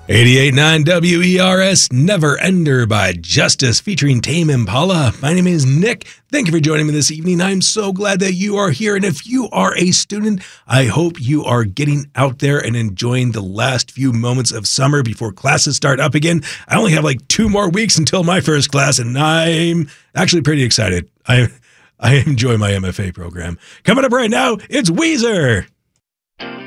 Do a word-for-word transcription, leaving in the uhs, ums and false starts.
eighty-eight point nine W E R S, Never Ender by Justice, featuring Tame Impala. My name is Nick. Thank you for joining me this evening. I'm so glad that you are here. And if you are a student, I hope you are getting out there and enjoying the last few moments of summer before classes start up again. I only have like two more weeks until my first class, and I'm actually pretty excited. I, I enjoy my M F A program. Coming up right now, it's Weezer.